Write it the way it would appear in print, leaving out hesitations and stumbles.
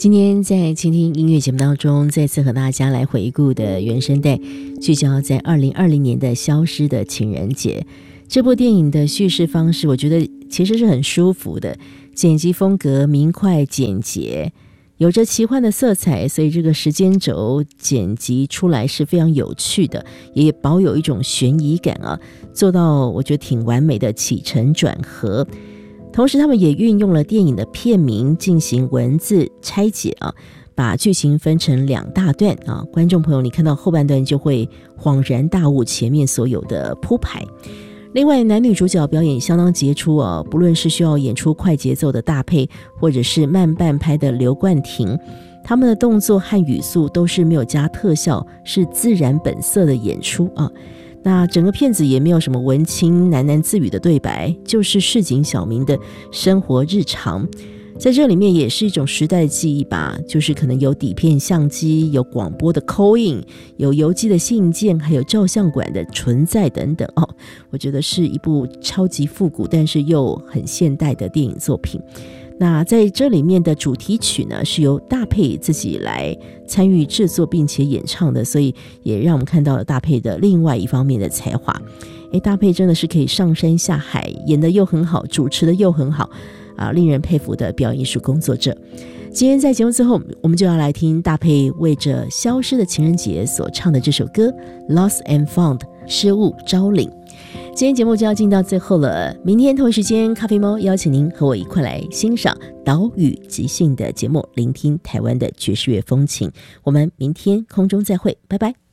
今天在倾听音乐节目当中，再次和大家来回顾的原声带，聚焦在2020年的《消失的情人节》。这部电影的叙事方式，我觉得其实是很舒服的，剪辑风格明快简洁，有着奇幻的色彩，所以这个时间轴剪辑出来是非常有趣的，也保有一种悬疑感啊，做到我觉得挺完美的起承转合。同时他们也运用了电影的片名进行文字拆解啊，把剧情分成2大段啊，观众朋友你看到后半段就会恍然大悟前面所有的铺排。另外男女主角表演相当杰出啊，不论是需要演出快节奏的大配，或者是慢半拍的刘冠廷，他们的动作和语速都是没有加特效，是自然本色的演出啊。那整个片子也没有什么文青喃喃自语的对白，就是市井小民的生活日常。在这里面也是一种时代的记忆吧，就是可能有底片相机，有广播的 call in， 有邮寄的信件，还有照相馆的存在等等哦。我觉得是一部超级复古但是又很现代的电影作品。那在这里面的主题曲呢，是由大佩自己来参与制作并且演唱的，所以也让我们看到了大佩的另外一方面的才华。大佩真的是可以上山下海，演得又很好，主持得又很好啊，令人佩服的表演艺术工作者。今天在节目最后，我们就要来听大佩为着消失的情人节所唱的这首歌 Lost and Found 失物招领。今天节目就要进到最后了，明天同一时间咖啡猫邀请您和我一块来欣赏岛屿即兴的节目，聆听台湾的爵士乐风情。我们明天空中再会，拜拜。